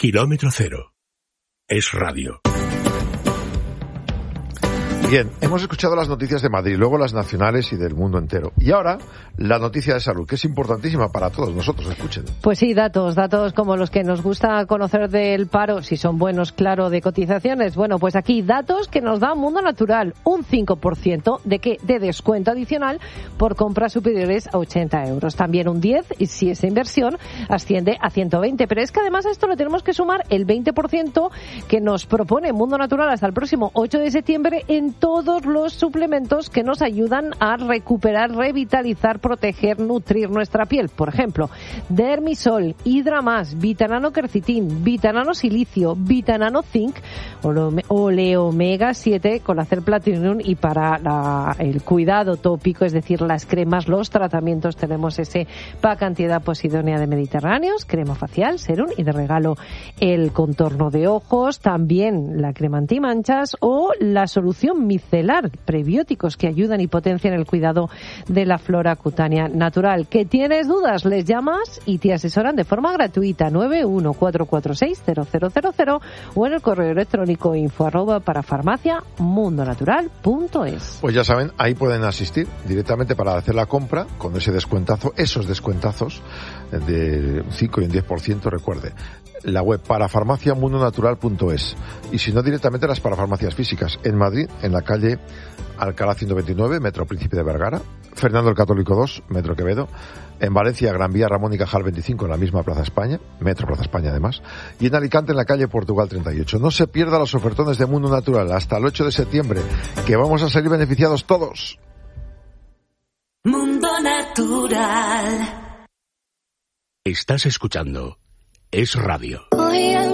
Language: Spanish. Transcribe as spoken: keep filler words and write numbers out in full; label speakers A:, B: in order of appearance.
A: Kilómetro cero. Es radio.
B: Bien, hemos escuchado las noticias de Madrid, luego las nacionales y del mundo entero. Y ahora, la noticia de salud, que es importantísima para todos nosotros, escuchen.
C: Pues sí, datos, datos como los que nos gusta conocer del paro, si son buenos, claro, de cotizaciones. Bueno, pues aquí datos que nos da Mundo Natural, un cinco por ciento de que de descuento adicional por compras superiores a ochenta euros. También un diez por ciento y si esa inversión asciende a ciento veinte. Pero es que además a esto le tenemos que sumar el veinte por ciento que nos propone Mundo Natural hasta el próximo ocho de septiembre en todos los suplementos que nos ayudan a recuperar, revitalizar, proteger, nutrir nuestra piel. Por ejemplo, Dermisol, Hidramás, Vitanano Quercitín, Vitanano Silicio, Vitanano Zinc, Oleomega siete, Colacel Platinum y para la, el cuidado tópico, es decir, las cremas, los tratamientos, tenemos ese pack antiedad-posidónea de Mediterráneos, crema facial, serum y de regalo el contorno de ojos, también la crema antimanchas o la solución micelar, prebióticos que ayudan y potencian el cuidado de la flora cutánea natural. ¿Que tienes dudas? Les llamas y te asesoran de forma gratuita nueve uno cuatro cuatro seis cero cero cero cero o en el correo electrónico info arroba para farmacia mundonatural punto es.
B: Pues ya saben, ahí pueden asistir directamente para hacer la compra con ese descuentazo, esos descuentazos de cinco y un diez por ciento, recuerde. La web parafarmacia mundonatural punto es y si no directamente las parafarmacias físicas en Madrid, en la calle Alcalá ciento veintinueve, Metro Príncipe de Vergara, Fernando el Católico dos, Metro Quevedo, en Valencia, Gran Vía Ramón y Cajal veinticinco, en la misma Plaza España, Metro Plaza España además, y en Alicante, en la calle Portugal treinta y ocho. No se pierda los ofertones de Mundo Natural hasta el ocho de septiembre, que vamos a salir beneficiados todos.
D: Mundo Natural.
A: Estás escuchando Es Radio.